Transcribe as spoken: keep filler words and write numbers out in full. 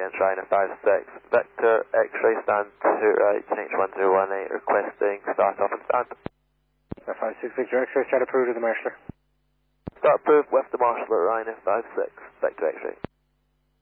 against Ryanair five six. Vector X-ray stand to right, H one zero one eight, requesting start off and stand. five six Victor X-ray, start approved with the marshaller. Start approved with the marshal at Ryanair five six, Vector X-ray.